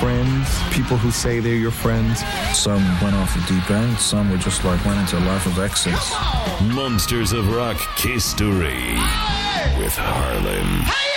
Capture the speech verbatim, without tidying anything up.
friends, people who say they're your friends. Some went off the deep end, some were just like went into a life of excess. Monsters of Rock History with Harlan.